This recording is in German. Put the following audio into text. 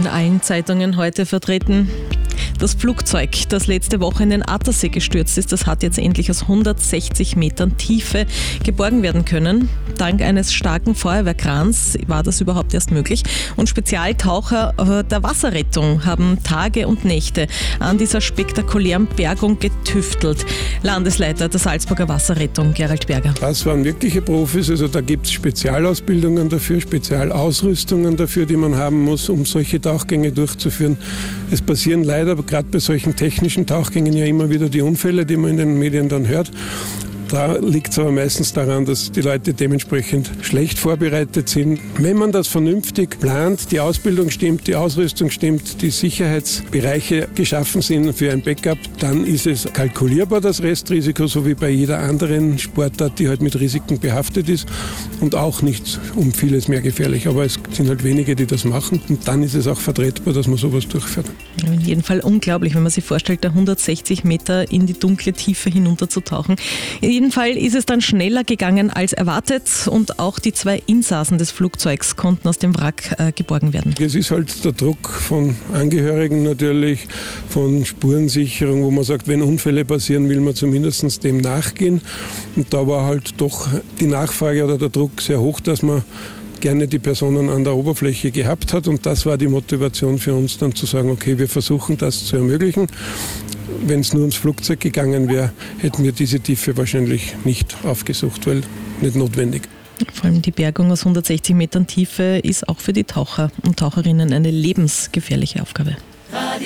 In allen Zeitungen heute vertreten. Das Flugzeug, das letzte Woche in den Attersee gestürzt ist, das hat jetzt endlich aus 160 Metern Tiefe geborgen werden können. Dank eines starken Feuerwehrkrans war das überhaupt erst möglich. Und Spezialtaucher der Wasserrettung haben Tage und Nächte an dieser spektakulären Bergung getüftelt. Landesleiter der Salzburger Wasserrettung, Gerald Berger. Das waren wirkliche Profis, also da gibt es Spezialausbildungen dafür, Spezialausrüstungen dafür, die man haben muss, um solche Tauchgänge durchzuführen. Es passieren leider gerade bei solchen technischen Tauchgängen ja immer wieder die Unfälle, die man in den Medien dann hört. Da liegt es aber meistens daran, dass die Leute dementsprechend schlecht vorbereitet sind. Wenn man das vernünftig plant, die Ausbildung stimmt, die Ausrüstung stimmt, die Sicherheitsbereiche geschaffen sind für ein Backup, dann ist es kalkulierbar, das Restrisiko, so wie bei jeder anderen Sportart, die halt mit Risiken behaftet ist und auch nicht um vieles mehr gefährlich. Aber es sind halt wenige, die das machen und dann ist es auch vertretbar, dass man sowas durchführt. In jedem Fall unglaublich, wenn man sich vorstellt, da 160 Meter in die dunkle Tiefe hinunterzutauchen. In jedem Fall ist es dann schneller gegangen als erwartet und auch die 2 Insassen des Flugzeugs konnten aus dem Wrack geborgen werden. Es ist halt der Druck von Angehörigen natürlich, von Spurensicherung, wo man sagt, wenn Unfälle passieren, will man zumindest dem nachgehen. Und da war halt doch die Nachfrage oder der Druck sehr hoch, dass man gerne die Personen an der Oberfläche gehabt hat. Und das war die Motivation für uns dann zu sagen, okay, wir versuchen das zu ermöglichen. Wenn es nur ums Flugzeug gegangen wäre, hätten wir diese Tiefe wahrscheinlich nicht aufgesucht, weil nicht notwendig. Vor allem die Bergung aus 160 Metern Tiefe ist auch für die Taucher und Taucherinnen eine lebensgefährliche Aufgabe.